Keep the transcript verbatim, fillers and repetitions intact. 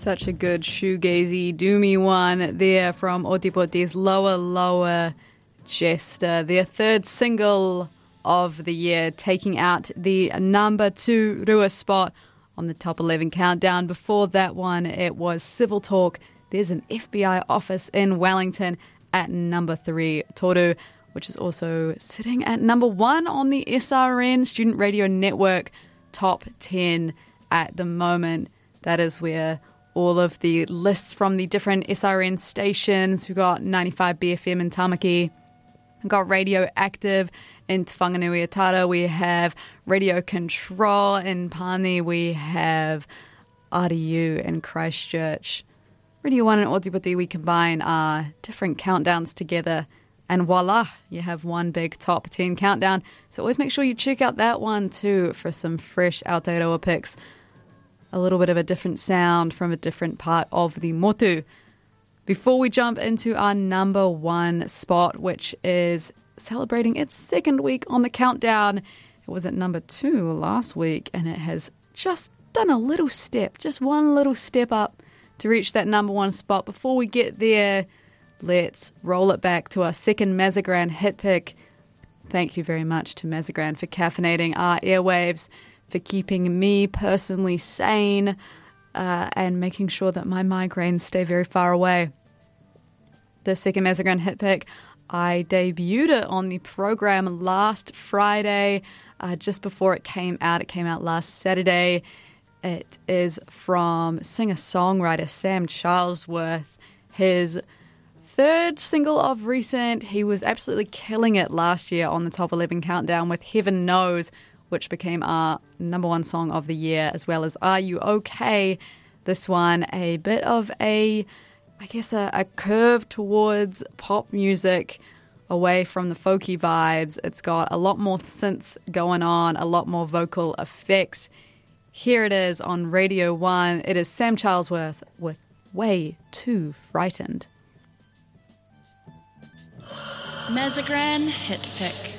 Such a good shoegazy, doomy one there from Otipoti's Lower Lower Jester, their third single of the year, taking out the number two Rua spot on the top eleven countdown. Before that one, it was Civil Talk. There's an F B I office in Wellington at number three, Toru, which is also sitting at number one on the S R N Student Radio Network top ten at the moment. That is where all of the lists from the different S R N stations, we've got ninety-five B F M in Tamaki, we've got Radio Active in Te Whanganui-a-Tara, we have Radio Control in Pani, we have R D U in Christchurch. Radio one and Otipoti, we combine our different countdowns together, and voila, you have one big top ten countdown. So always make sure you check out that one too for some fresh Aotearoa picks. A little bit of a different sound from a different part of the motu. Before we jump into our number one spot, which is celebrating its second week on the countdown. It was at number two last week, and it has just done a little step, just one little step up to reach that number one spot. Before we get there, let's roll it back to our second Mazagran hit pick. Thank you very much to Mazagran for caffeinating our airwaves, for keeping me personally sane, uh, and making sure that my migraines stay very far away. The second Mazagran hit pick, I debuted it on the program last Friday, uh, just before it came out. It came out last Saturday. It is from singer-songwriter Sam Charlesworth, his third single of recent. He was absolutely killing it last year on the top eleven countdown with Heaven Knows, which became our number one song of the year, as well as Are You OK? This one, a bit of a, I guess, a, a curve towards pop music, away from the folky vibes. It's got a lot more synth going on, a lot more vocal effects. Here it is on Radio one. It is Sam Charlesworth with Way Too Frightened. Mazagran Hit Pick.